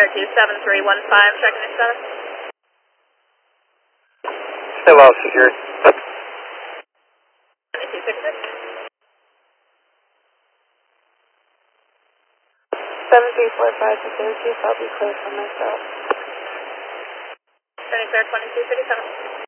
Syracuse 7315, checking your status. Still well secured. 2266. 7345 to Syracuse, I'll be clear for myself. Turning clear 2237.